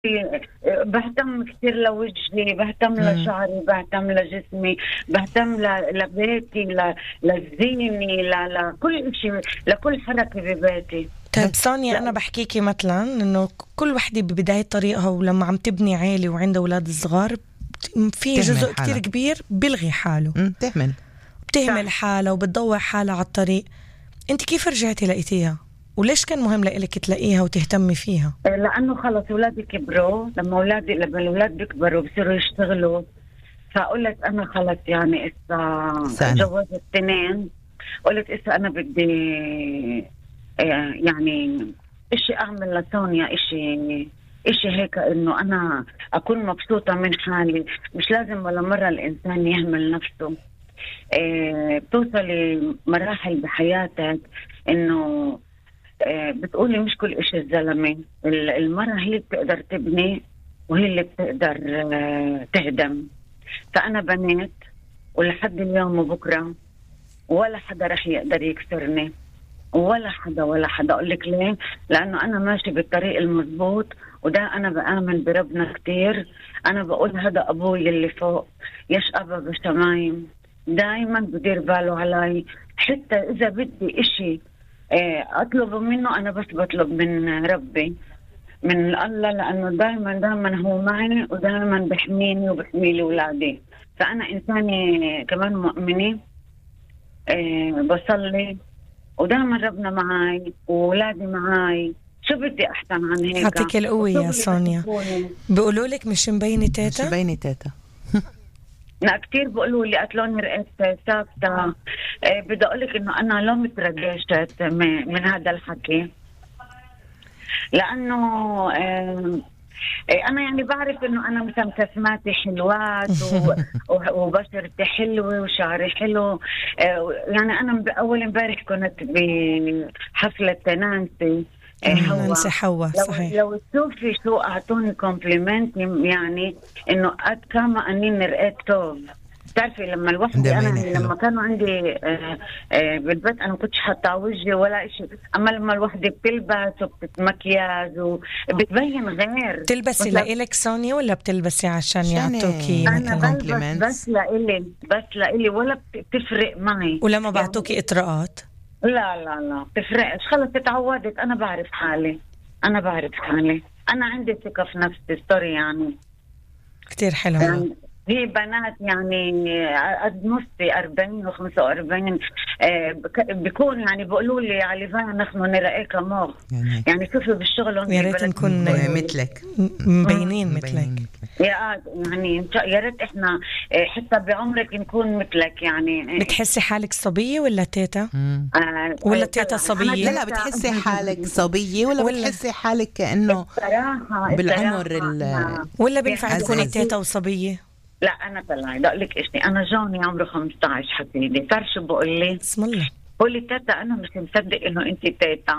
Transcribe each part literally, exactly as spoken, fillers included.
بهتم كتير لوجهي، بهتم مم. لشعري، بهتم لجسمي، بهتم ل- لبيتي، ل- لزيني، ل- لكل شيء، لكل حركة ببيتي. طيب سونيا، أنا لا بحكيكي مثلا إنه كل وحدة ببداية طريقها ولما عم تبني عيلة وعندها أولاد صغار بت- في تهمل جزء حالها. كتير كبير بيلغي حاله، مم. تهمل. بتهمل صح. حالها وبتضوع حالها على الطريق. أنت كيف رجعتي لقيتيها؟ وليش كان مهم لإلك تلاقيها وتهتمي فيها؟ لأنه خلص أولادي كبروا، لما أولادي لما الأولاد بيكبروا بصيروا يشتغلوا، فقلت أنا خلص يعني إسا سنة. جوزت اثنين، قلت إسا أنا بدي آه، يعني إشي أعمل لسونيا، إشي إشي هيك إنه أنا أكون مبسوطة من حالي. مش لازم ولا مرة الإنسان يهمل نفسه. آه، بتوصلي مراحل بحياتك إنه آه، بتقولي مش كل إشي الزلمة، ال- المرأة هي اللي بتقدر تبني وهي اللي بتقدر آه، تهدم. فأنا بنيت ولحد اليوم وبكرة ولا حدا رح يقدر يكسرني، ولا حدا ولا حدا. أقول لك ليه؟ لأنه أنا ماشي بالطريق المضبوط، وده أنا بآمن بربنا كتير. أنا بقول هذا أبوي اللي فوق يشقى بشمايم، دايما بدير باله علي. حتى إذا بدي إشي آه، أطلب منه، أنا بس بطلب من ربي، من الله، لأنه دايما دايما هو معي ودايما بحميني وبحمي لي أولادي. فأنا إنسانة كمان مؤمنة، آه، بصلي ودائما ربنا معاي وولادي معاي. شو بدي أحسن عن هيك؟ يعطيك القوة يا وشغلي سونيا. بحبوني. بيقولوا لك مش مبينة مش تيتا؟ بيني تيتا. لا كتير بقولوا لي قتلوني رقت ثابتة. آه، بدي أقول لك إنه أنا لو متردشت من, من هذا الحكي، لأنه آه إيه، أنا يعني بعرف إنه أنا مثلا كسماتي حلوات و... و- وبشرتي حلوة وشعري حلو. إيه، يعني أنا ب- أول امبارح كنت بحفلة نانسي إيه، آه، هو نانسي حوا، لو صحيح. لو تشوفي شو أعطوني كومبليمنت، يعني إنه قد كما أني مرقت توب. بتعرفي لما الوحدة أنا دميني يعني حلو. لما كانوا عندي آه، آه، بالبيت أنا ما كنتش حاطة على وجهي ولا إشي، أما لما الوحدة بتلبس وبتتمكياج وبتبين غير. بتلبسي مثلا لإلك سونيا ولا بتلبسي عشان عشان يعطوكي أنا مثلا؟ بلبس بس compliments. لإلي، بس لإلي، ولا بت- بتفرق معي. ولما بعطوكي يعني إطراءات؟ لا لا لا بتفرقش، خلص اتعودت. أنا بعرف حالي، أنا بعرف حالي، أنا عندي ثقة في نفسي. ستوري يعني كتير حلو. حلو. يعني في بنات يعني قد نصي أربعين وخمسة وأربعين آه، بك- بيكون يعني بيقولوا لي على فان نحن نرأيك موغ. يعني يعني شوفي بالشغل هون يا ريت بالبلد نكون بيقولوا لي. مثلك. م- مبينين مبينين مثلك. مثلك. يا آه، يعني إن شاء- يا ريت احنا آه، حتى بعمرك نكون مثلك يعني. بتحسي حالك صبية ولا تيتا؟ مم. آه، ولا آه، تيتا طلع. صبية؟ لا لا، بتحسي حالك صبية ولا ولا بتحسي حالك كأنه الصراحة بالعمر الصراحة ال أنا ولا في بينفع عندي تكوني عزيز. تيتا وصبية؟ لا أنا طلع بدي أقول لك إيش، أنا جوني عمره خمسة عشر حفيدي، بتعرف شو بقول لي؟ بسم الله. بقول لي تيتا أنا مش مصدق إنه أنت تيتا.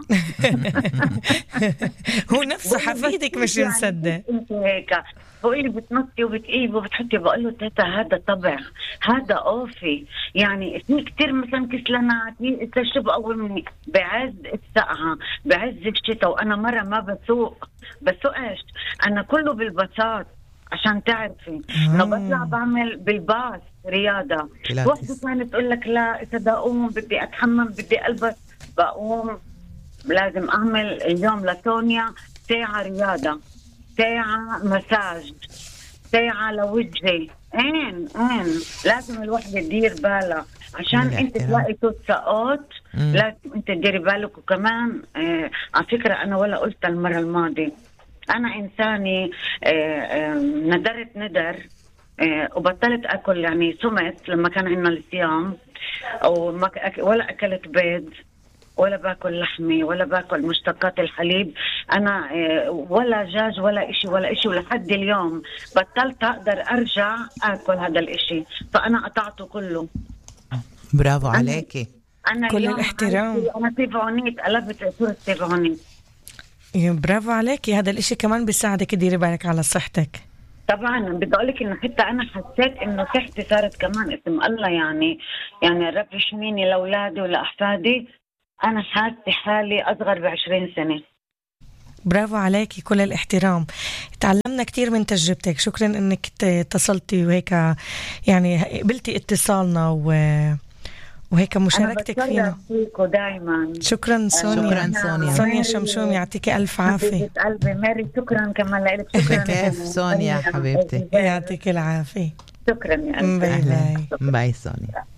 هو نفسه حفيدك مش يعني مصدق. انت هيك بقولي بتنطي وبتقيب وبتحطي. بقول له تيتا هذا طبع، هذا اوفي. يعني في كتير مثلا كسلانات شو بقومني بعز السقعه بعز الشتاء، وانا مره ما بسوق بسوقش، انا كله بالبساط. عشان تعرفي انه بطلع بعمل بالباص رياضه. بيلاتس. وحده كانت تقول لك لا اذا بدي اقوم بدي اتحمم بدي البس، بقوم لازم أعمل اليوم لسونيا ساعة رياضة، ساعة مساج، ساعة لوجهي. إين إين لازم الوحدة تدير بالها عشان من أنت الاحترام. تلاقي توثقات. مم. لازم أنت تديري بالك. وكمان آه على فكرة أنا ولا قلت المرة الماضية، أنا إنساني آه آه ندرت ندر آه وبطلت أكل، يعني سمت لما كان عندنا الصيام، وما ك- ولا أكلت بيض ولا باكل لحمة ولا باكل مشتقات الحليب. أنا آه، ولا دجاج ولا إشي ولا إشي، ولحد اليوم بطلت أقدر أرجع أكل هذا الإشي، فأنا قطعته كله. برافو أنا عليكي. أنا كل اليوم الاحترام. عايشة- أنا تبعونيت، قلبت صورة تبعونيت. يا برافو عليكي، هذا الاشي كمان بيساعدك تديري بالك على صحتك. طبعا بدي اقول لك انه حتى انا حسيت انه صحتي صارت كمان اسم الله، يعني يعني الرب يحميني لاولادي ولاحفادي. انا حاسه حالي اصغر بعشرين سنه. برافو عليكي، كل الاحترام. تعلمنا كتير من تجربتك. شكرا انك اتصلتي وهيك يعني قبلتي اتصالنا و... وهيك مشاركتك فينا. دايما. شكرا سونيا. شكرا سونيا. سونيا شمشوم، يعطيكي الف عافيه. قلبي ماري، شكرا كمان لك. شكرا. كيف سونيا حبيبتي؟ يعطيكي العافيه. شكرا يا قلبي. باي باي. باي سونيا.